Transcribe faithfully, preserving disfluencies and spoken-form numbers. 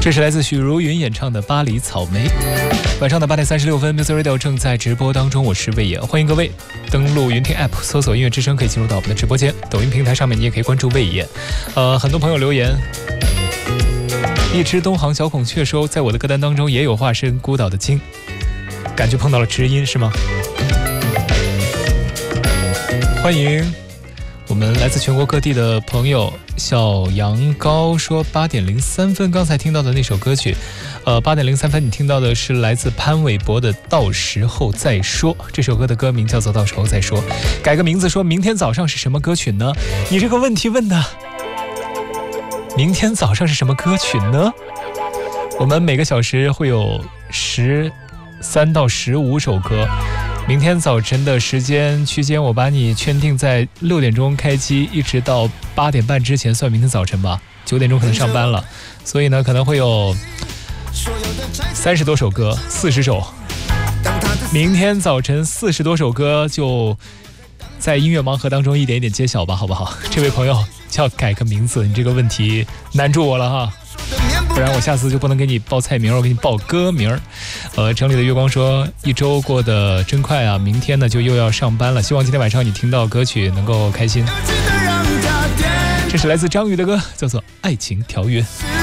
这是来自许茹芸演唱的《巴黎草莓》。晚上的八点三十六分 ，Music Radio 正在直播当中，我是魏野，欢迎各位登录云听 App， 搜索音乐之声，可以进入到我们的直播间。抖音平台上面你也可以关注魏野。呃，很多朋友留言，一只东航小孔雀说，在我的歌单当中也有化身孤岛的鲸，感觉碰到了知音是吗？欢迎我们来自全国各地的朋友。小杨高说八点零三分，刚才听到的那首歌曲，呃，八点零三分你听到的是来自潘玮柏的《到时候再说》，这首歌的歌名叫做《到时候再说》。改个名字说明天早上是什么歌曲呢？你这个问题问的，明天早上是什么歌曲呢？我们每个小时会有十三到十五首歌。明天早晨的时间区间，我把你圈定在六点钟开机，一直到八点半之前算明天早晨吧。九点钟可能上班了，所以呢可能会有三十多首歌，四十首。明天早晨四十多首歌就在音乐盲盒当中一点一点揭晓吧，好不好？这位朋友就要改个名字，你这个问题难住我了哈。不然我下次就不能给你报菜名，我给你报歌名。呃，城里的月光说，一周过得真快啊，明天呢就又要上班了，希望今天晚上你听到歌曲能够开心。这是来自张宇的歌，叫做《爱情条约》。